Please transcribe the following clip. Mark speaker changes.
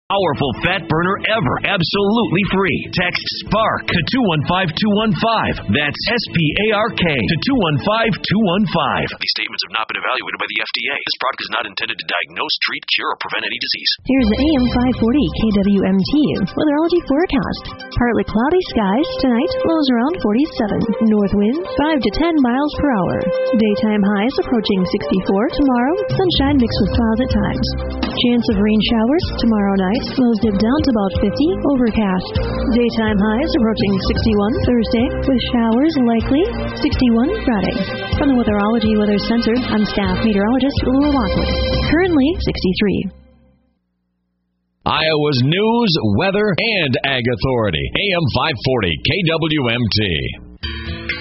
Speaker 1: powerful fat burner ever, absolutely free. Text SPARK to 215215. That's SPARK to 215215.
Speaker 2: These statements have not been evaluated by the FDA. This product is not intended to diagnose, treat, cure, or prevent any disease.
Speaker 3: Here's the AM 540 KWMT weatherology forecast. Partly cloudy skies tonight, lows around 47. North winds 5 to 10 miles per hour. Daytime highs approaching 64. Tomorrow, sunshine mixed with clouds at times. Chance of rain showers tomorrow night. Lows dip down to about 50. Overcast. Daytime highs approaching 61 Thursday, with showers likely 61 Friday. From the Weatherology Weather Center, I'm staff meteorologist Laura Walkley. Currently 63.
Speaker 4: Iowa's news, weather, and ag authority. AM 540 KWMT.